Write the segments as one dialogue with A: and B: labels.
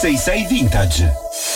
A: 6-6 Vintage.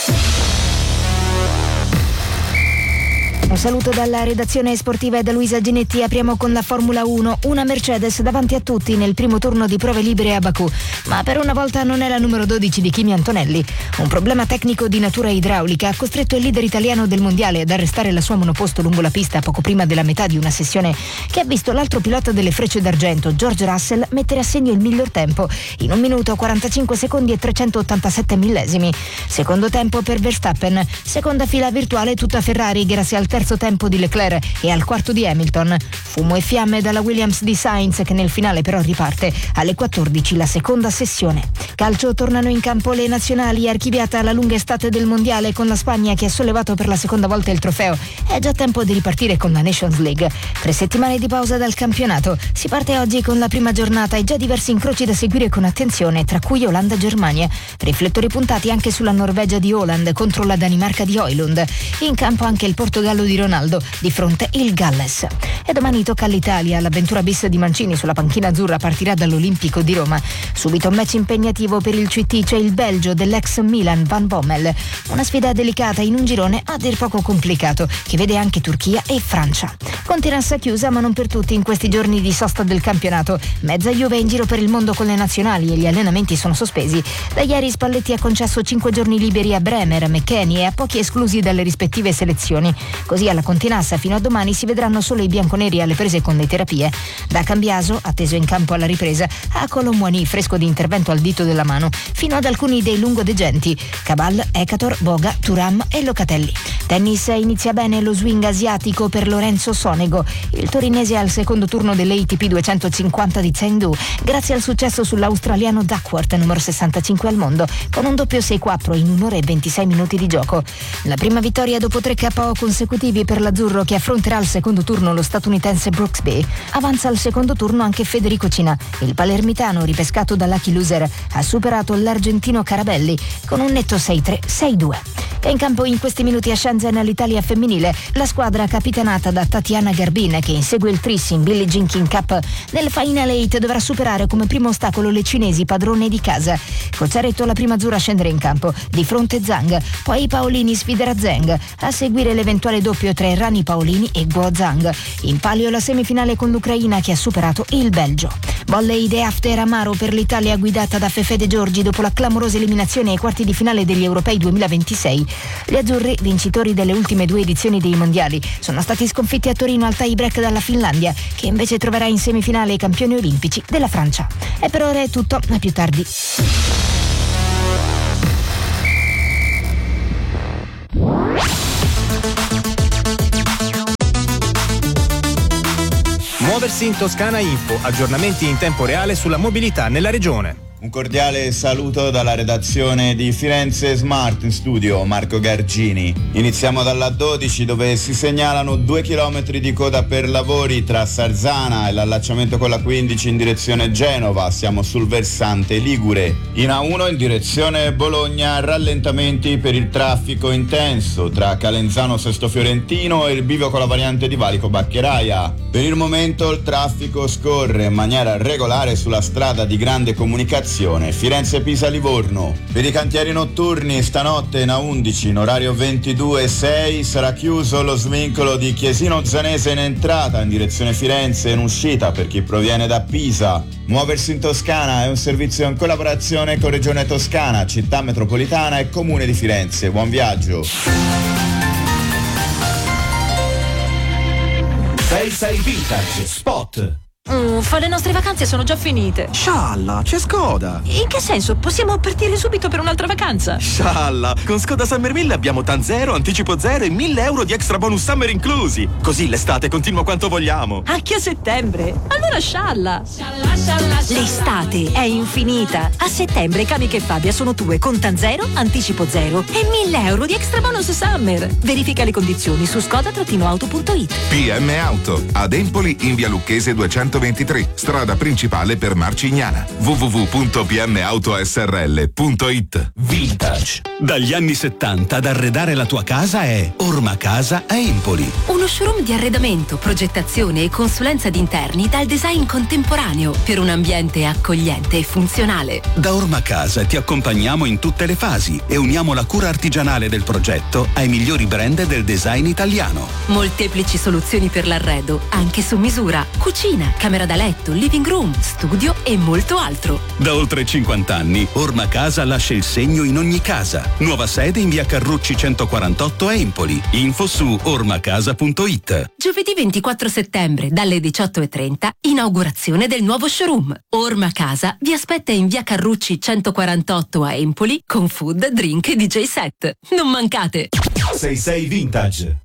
B: Un saluto dalla redazione sportiva e da Luisa Ginetti. Apriamo con la Formula 1. Una Mercedes davanti a tutti nel primo turno di prove libere a Baku, ma per una volta non è la numero 12 di Kimi Antonelli. Un problema tecnico di natura idraulica ha costretto il leader italiano del mondiale ad arrestare la sua monoposto lungo la pista poco prima della metà di una sessione che ha visto l'altro pilota delle Frecce d'Argento, George Russell, mettere a segno il miglior tempo in 1 minuto 45 secondi e 387 millesimi. Secondo tempo per Verstappen, seconda fila virtuale tutta Ferrari grazie al terzo tempo di Leclerc e al quarto di Hamilton. Fumo e fiamme dalla Williams di Sainz, che nel finale però riparte alle 14 la seconda sessione. Calcio, tornano in campo le nazionali, archiviata la lunga estate del mondiale con la Spagna che ha sollevato per la seconda volta il trofeo. È già tempo di ripartire con la Nations League. 3 settimane di pausa dal campionato. Si parte oggi con la prima giornata e già diversi incroci da seguire con attenzione, tra cui Olanda-Germania. Riflettori puntati anche sulla Norvegia di Haaland contro la Danimarca di Højlund. In campo anche il Portogallo di Ronaldo, di fronte il Galles. E domani tocca all'Italia. L'avventura bis di Mancini sulla panchina azzurra partirà dall'Olimpico di Roma. Subito un match impegnativo per il CT, c'è il Belgio dell'ex Milan Van Bommel. Una sfida delicata in un girone a dir poco complicato che vede anche Turchia e Francia. Con terrazza chiusa ma non per tutti in questi giorni di sosta del campionato. Mezza Juve in giro per il mondo con le nazionali e gli allenamenti sono sospesi. Da ieri Spalletti ha concesso 5 giorni liberi a Bremer, McKennie e a pochi esclusi dalle rispettive selezioni. Così alla Continassa fino a domani si vedranno solo i bianconeri alle prese con le terapie. Da Cambiaso, atteso in campo alla ripresa, a Colomboani, fresco di intervento al dito della mano, fino ad alcuni dei lungodegenti, Cabal, Ecator, Boga, Thuram e Locatelli. Tennis, inizia bene lo swing asiatico per Lorenzo Sonego. Il torinese al secondo turno dell'ATP 250 di Chengdu, grazie al successo sull'australiano Duckworth, numero 65 al mondo, con un doppio 6-4 in 1 ora e 26 minuti di gioco. La prima vittoria dopo 3 KO consecutivi per l'azzurro, che affronterà al secondo turno lo statunitense Brooksby. Avanza al secondo turno anche Federico Cina. Il palermitano, ripescato da Lucky Loser, ha superato l'argentino Carabelli con un netto 6-3, 6-2. E in campo in questi minuti a Shenzhen l'Italia femminile, la squadra capitanata da Tatiana Garbin, che insegue il tris in Billie Jean King Cup. Nel Final 8 dovrà superare come primo ostacolo le cinesi padrone di casa. Cocciaretto la prima azzurra a scendere in campo, di fronte Zhang, poi Paolini sfiderà Zheng, a seguire l'eventuale doppio tra Rani Paolini e Guo Zhang. In palio la semifinale con l'Ucraina, che ha superato il Belgio. Volley de after amaro per l'Italia guidata da Fefe De Giorgi dopo la clamorosa eliminazione ai quarti di finale degli Europei 2026. Gli azzurri, vincitori delle ultime 2 edizioni dei mondiali, sono stati sconfitti a Torino al tie break dalla Finlandia, che invece troverà in semifinale i campioni olimpici della Francia. E per ora è tutto, a più tardi.
C: Muoversi in Toscana Info, aggiornamenti in tempo reale sulla mobilità nella regione.
D: Un cordiale saluto dalla redazione di Firenze Smart, in studio Marco Gargini. Iniziamo dalla 12, dove si segnalano 2 chilometri di coda per lavori tra Sarzana e l'allacciamento con la 15 in direzione Genova. Siamo sul versante ligure. In A1 in direzione Bologna, rallentamenti per il traffico intenso tra Calenzano Sesto Fiorentino e il bivio con la variante di Valico Baccheraia. Per il momento il traffico scorre in maniera regolare sulla strada di grande comunicazione Firenze-Pisa-Livorno. Per i cantieri notturni, stanotte in A11 in orario 22:06 sarà chiuso lo svincolo di Chiesino Zanese in entrata in direzione Firenze e in uscita per chi proviene da Pisa. Muoversi in Toscana è un servizio in collaborazione con Regione Toscana, Città Metropolitana e Comune di Firenze. Buon viaggio.
A: 6-6 Vintage Spot.
E: Uffa, le nostre vacanze sono già finite.
F: Scialla, c'è Skoda.
E: In che senso? Possiamo partire subito per un'altra vacanza?
F: Scialla, con Skoda Summer 1000 abbiamo TAN 0, anticipo 0 e 1.000 euro di extra bonus summer inclusi. Così l'estate continua quanto vogliamo.
E: Anche a settembre? Allora scialla. L'estate è infinita. A settembre Camiche e Fabia sono tue con TAN 0, anticipo 0 e 1.000 euro di extra bonus summer. Verifica le condizioni su skoda-auto.it.
G: PM Auto, ad Empoli in via Lucchese 200 123, strada principale per Marcignana. www.pmautosrl.it.
A: Vintage.
H: Dagli anni 70 ad arredare la tua casa è Orma Casa a Empoli.
E: Uno showroom di arredamento, progettazione e consulenza di interni dal design contemporaneo per un ambiente accogliente e funzionale.
H: Da Orma Casa ti accompagniamo in tutte le fasi e uniamo la cura artigianale del progetto ai migliori brand del design italiano.
E: Molteplici soluzioni per l'arredo, anche su misura. Cucina, camera da letto, living room, studio e molto altro.
H: Da oltre 50 anni, Orma Casa lascia il segno in ogni casa. Nuova sede in via Carrucci 148 a Empoli. Info su ormacasa.it.
E: Giovedì 24 settembre dalle 18:30, inaugurazione del nuovo showroom. Orma Casa vi aspetta in via Carrucci 148 a Empoli con food, drink e DJ set. Non mancate!
A: 66 Vintage.